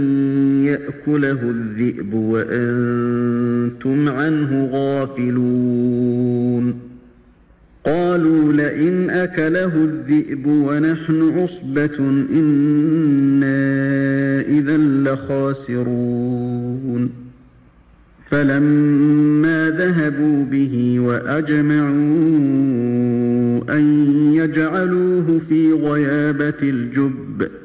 يأكله الذئب وأنتم عنه غافلون قالوا لئن أكله الذئب ونحن عصبة إنا إذا لخاسرون فلما ذهبوا به وأجمعوا أن يجعلوه في غيابة الجب